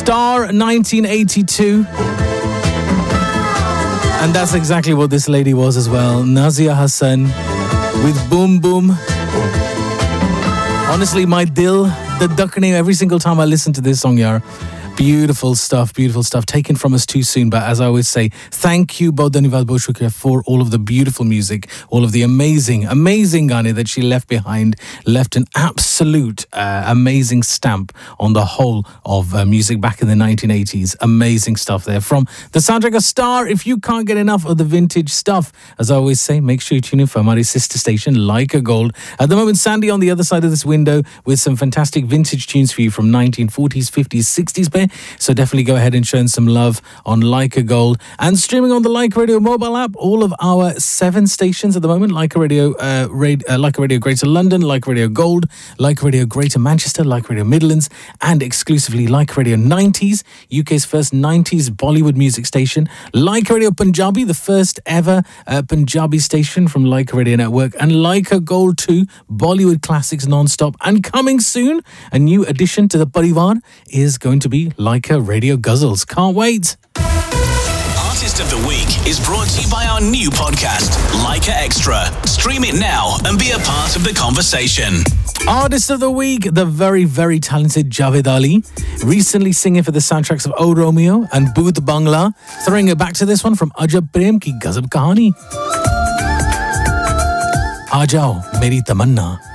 Star 1982. And that's exactly what this lady was as well. Nazia Hassan with Boom Boom. Honestly, my dil, the duckane every single time I listen to this song, yaar. Beautiful stuff, taken from us too soon. But as I always say, thank you, Bahut dhanyawad, bahut shukriya for all of the beautiful music, all of the amazing gaane that she left behind. Left an absolute amazing stamp on the whole of music back in the 1980s. Amazing stuff there from the soundtrack of Star. If you can't get enough of the vintage stuff, as I always say, make sure you tune in for my sister station, Leica Gold. At the moment, Sandy on the other side of this window with some fantastic vintage tunes for you from 1940s, 50s, 60s. So definitely go ahead and show some love on Leica Gold. And streaming on the Leica Radio mobile app, all of our 7 stations at the moment. Leica Radio, Leica Radio Greater London, Leica Radio Gold, Leica Radio Greater Manchester, Leica Radio Midlands, and exclusively Leica Radio 90s, UK's first 90s Bollywood music station. Leica Radio Punjabi, the first ever Punjabi station from Leica Radio Network. And Leica Gold 2, Bollywood classics non-stop. And coming soon, a new addition to the Parivar is going to be Leica Radio Guzzles. Can't wait. Artist of the Week is brought to you by our new podcast, Leica Extra. Stream it now and be a part of the conversation. Artist of the Week, the very, very talented Javed Ali, recently singing for the soundtracks of O Romeo and Booth Bangla, throwing it back to this one from Ajab Prem Ki Gazab Kahani. Aa jao, meri tamanna.